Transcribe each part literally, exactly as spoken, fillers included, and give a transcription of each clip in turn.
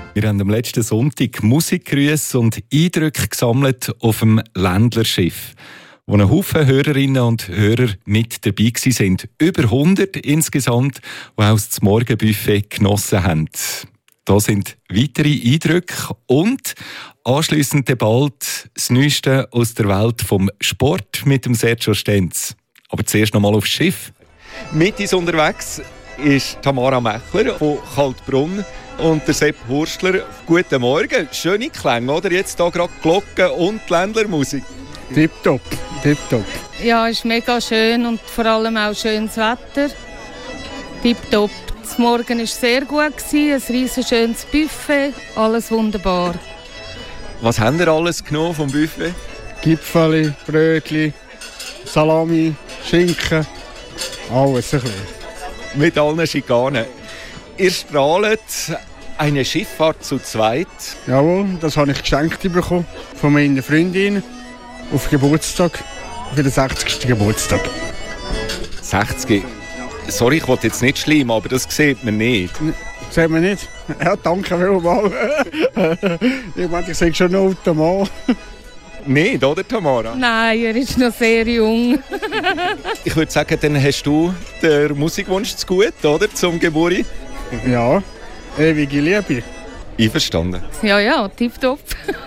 Wir haben am letzten Sonntag Musikgrüße und Eindrücke gesammelt auf dem Ländlerschiff, wo ein Haufen Hörerinnen und Hörer mit dabei waren. Über hundert insgesamt, die auch das Morgenbuffet genossen haben. Da sind weitere Eindrücke und anschliessend bald das Neueste aus der Welt vom Sport mit dem Sergio Stenz. Aber zuerst noch mal aufs Schiff. Mit uns unterwegs ist Tamara Mechler von Kaltbrunn und der Sepp Hurstler. Guten Morgen. Schöne Klänge, oder? Jetzt hier gerade Glocken und Ländlermusik. Tipptopp, tipptopp. Ja, es ist mega schön und vor allem auch schönes Wetter. Tipptopp. Das Morgen war sehr gut, ein riesen schönes Buffet, alles wunderbar. Was habt ihr alles genommen vom Buffet? Gipfeli, Brötchen, Salami, Schinken, alles ein bisschen. Mit allen Schikanen. Ihr strahlt eine Schifffahrt zu zweit. Jawohl, das habe ich geschenkt bekommen von meiner Freundin auf Geburtstag, für den sechzigsten Geburtstag. sechzig. Sorry, ich wollte jetzt nicht schlimm, aber das sieht man nicht. Sieht man nicht? Ja, danke vielmals. Ich meine, ich sehe schon einen alten Mann. Nicht, oder Tamara? Nein, er ist noch sehr jung. Ich würde sagen, dann hast du den Musikwunsch zu gut, oder? Zum Geburi. Ja, ewige Liebe. Einverstanden. Ja, ja, tipptopp.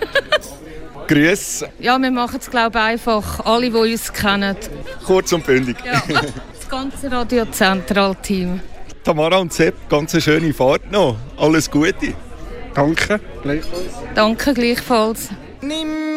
Grüß. Ja, wir machen es, glaube ich, einfach. Alle, die uns kennen. Kurz und bündig. Ja. Das ganze Radio Zentral-Team. Tamara und Sepp, ganz eine schöne Fahrt noch. Alles Gute. Danke, gleichfalls. Danke, gleichfalls. Nimm